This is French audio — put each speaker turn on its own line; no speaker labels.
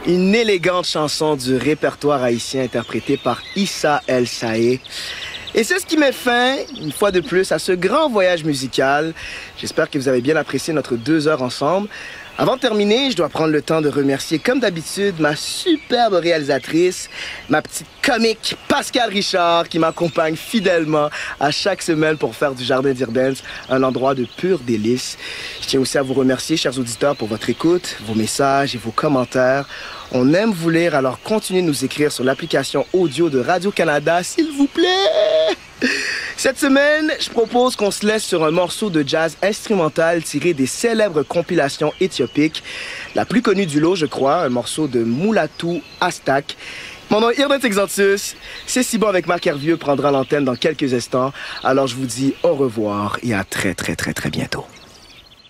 Une élégante chanson du répertoire haïtien interprétée par Issa El Saé. Et c'est ce qui met fin, une fois de plus, à ce grand voyage musical. J'espère que vous avez bien apprécié notre 2 heures ensemble. Avant de terminer, je dois prendre le temps de remercier, comme d'habitude, ma superbe réalisatrice, ma petite comique Pascal Richard, qui m'accompagne fidèlement à chaque semaine pour faire du Jardin d'Irbenz un endroit de pur délice. Je tiens aussi à vous remercier, chers auditeurs, pour votre écoute, vos messages et vos commentaires. On aime vous lire, alors continuez de nous écrire sur l'application audio de Radio-Canada, s'il vous plaît. Cette semaine, je propose qu'on se laisse sur un morceau de jazz instrumental tiré des célèbres compilations éthiopiques. La plus connue du lot, je crois, un morceau de Moulatou Astak. Mon nom est Irbenz Exantius. C'est si bon avec Marc Hervieux prendra l'antenne dans quelques instants. Alors je vous dis au revoir et à très bientôt.